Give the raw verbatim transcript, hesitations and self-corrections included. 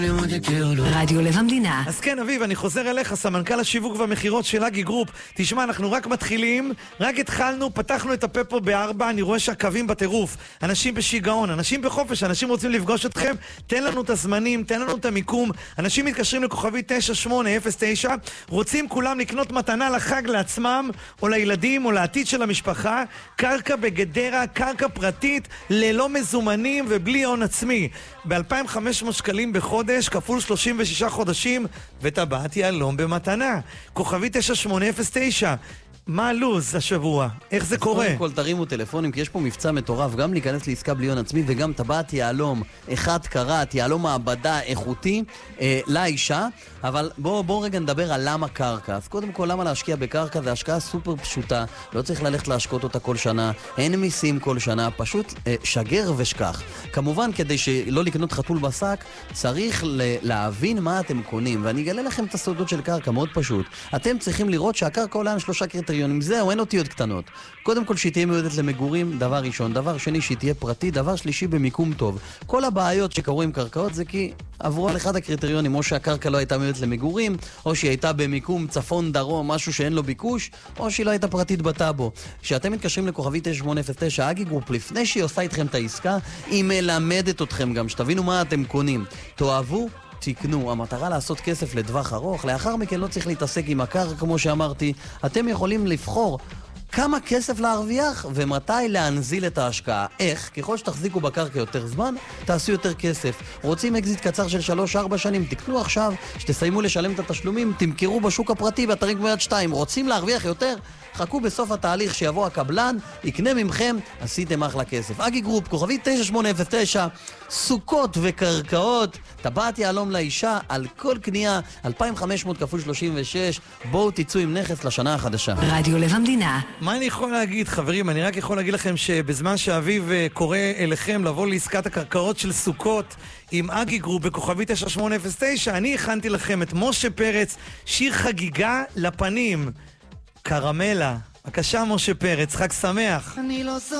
רדיו לב המדינה. אז כן, אביב, אני חוזר אליך, סמנכ"ל השיווק והמחירות של אגי גרופ. תשמע, אנחנו רק מתחילים, רק התחלנו, פתחנו את הפה פה בארבע, אני רואה שהקווים בטירוף, אנשים בשיגעון, אנשים בחופש, אנשים רוצים לפגוש אתכם, תן לנו את הזמנים, תן לנו את המיקום. אנשים מתקשרים לכוכבי תשע שמונה אפס תשע, רוצים כולם לקנות מתנה לחג לעצמם, או לילדים, או לעתיד של המשפחה, קרקע בגדרה, קרקע פרטית, ללא מזומנים ובלי הון עצמי. ב-אלפיים וחמש מאות שקלים בחודש, כפול שלושים ושישה חודשים, וטבעת יהלום במתנה. כוכבי תשע שמונה אפס תשע. מה הלוז השבוע? איך זה קורה? קודם כל תרימו טלפונים, כי יש פה מבצע מטורף, גם להיכנס לעסקה בלי הון עצמי, וגם טבעת יהלום, אחד קראט, יהלום מעבדה איכותי, אה, לאישה. אבל בואו בוא רגע נדבר על למה קרקע. אז קודם כל, למה להשקיע בקרקע? זה השקעה סופר פשוטה, לא צריך ללכת להשקות אותה כל שנה, אין מיסים כל שנה, פשוט אה, שגר ושכח. כמובן, כדי שלא לקנות חתול בשק, צריך ל- להבין מה אתם קונים, ואני אגלה לכם את הסודות של קרקע, מאוד פשוט. אתם צריכים לראות שהקרקע עולה על שלושה קריטריונים, זהו, אין אותיות קטנות. קודם כל, שהיא תהיה מיועדת למגורים, דבר ראשון. דבר שני, שהיא תהיה פרטית. דבר שלישי, במיקום טוב. כל הבעיות שקרו עם קרקעות זה כי עברו על אחד הקריטריונים, או שהקרקע לא הייתה מיועדת למגורים, או שהיא הייתה במיקום צפון דרום, משהו שאין לו ביקוש, או שהיא לא הייתה פרטית בטאבו. כשאתם מתקשרים לכוכבי תשע שמונה אפס תשע, אגי גרופ, לפני שהיא עושה איתכם את העסקה, היא מלמדת אתכם גם, שתבינו מה אתם קונים. תאהבו, תקנו. המטרה לעשות כסף לדווח ארוך. לאחר מכן לא צריך להתעסק עם הקרקע, כמו שאמרתי. אתם יכולים לבחור כמה כסף להרוויח ומתי להנזיל את ההשקעה. איך? ככל שתחזיקו בקרקע יותר זמן, תעשו יותר כסף. רוצים אקזיט קצר של שלוש ארבע שנים, תקנו עכשיו, שתסיימו לשלם את התשלומים, תמכרו בשוק הפרטי ואתרים כמו יד שתיים. רוצים להרוויח יותר? חכו בסוף התהליך שיבוא הקבלן, יקנה ממכם, עשיתם אחלה כסף. אגי גרופ, כוכבי תשע שמונה אפס תשע, סוכות וקרקעות, טבעת יהלום לאישה, על כל קנייה, אלפיים וחמש מאות כפול שלושים ושש, בואו תצאו עם נכס לשנה החדשה. רדיו לב המדינה. מה אני יכול להגיד, חברים? אני רק יכול להגיד לכם שבזמן שאביב קורא אליכם לבוא לעסקת הקרקעות של סוכות עם אגי גרופ בכוכבי תשע שמונה אפס תשע, אני הכנתי לכם את משה פרץ, שיר חגיגה לפנים. קרמלה. בבקשה משה פרץ, חג שמח. אני לא